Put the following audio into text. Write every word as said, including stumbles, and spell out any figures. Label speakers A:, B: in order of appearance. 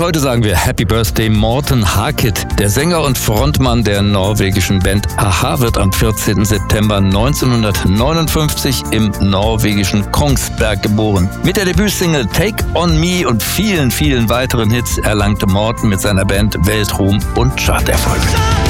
A: heute sagen wir Happy Birthday Morten Harket. Der Sänger und Frontmann der norwegischen Band a-ha wird am vierzehnten September neunzehnhundertneunundfünfzig im norwegischen Kongsberg geboren. Mit der Debütsingle Take On Me und vielen, vielen weiteren Hits erlangte Morten mit seiner Band Weltruhm und Charterfolge.